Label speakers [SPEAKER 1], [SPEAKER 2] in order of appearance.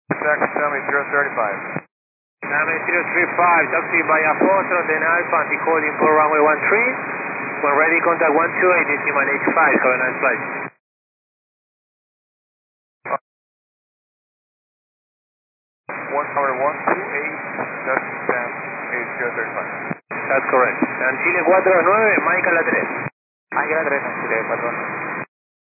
[SPEAKER 1] Miami 035.
[SPEAKER 2] Miami 035, taxi via Foxtrot and Alpha, anti-holding for runway 13. When ready, contact 128, DC man H5, have a nice flight.
[SPEAKER 1] 128, that's Sam 8035.
[SPEAKER 2] That's correct. And Chile 49, Mike a la 3.
[SPEAKER 3] Mike a la 3, Chile 4.